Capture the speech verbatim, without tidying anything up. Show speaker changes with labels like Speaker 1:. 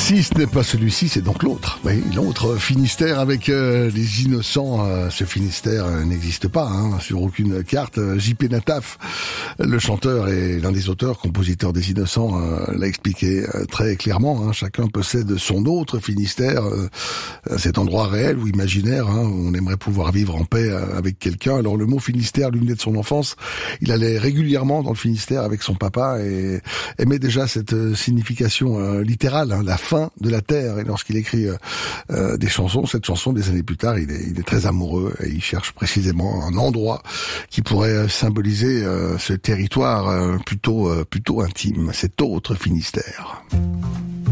Speaker 1: Si ce n'est pas celui-ci, c'est donc l'autre. Oui, l'autre Finistère avec euh, les innocents. Euh, ce Finistère euh, n'existe pas hein, sur aucune carte. Euh, J P Nataf, le chanteur et l'un des auteurs, compositeurs des Innocents, euh, l'a expliqué euh, très clairement. Hein. Chacun possède son autre Finistère, euh, cet endroit réel ou imaginaire hein, où on aimerait pouvoir vivre en paix euh, avec quelqu'un. Alors le mot Finistère lui venait de son enfance. Il allait régulièrement dans le Finistère avec son papa et aimait déjà cette euh, signification euh, littérale, hein, la fin de la terre. Et lorsqu'il écrit euh, euh, des chansons, cette chanson des années plus tard, il est, il est très amoureux et il cherche précisément un endroit qui pourrait symboliser euh, ce territoire euh, plutôt euh, plutôt intime, cet autre Finistère.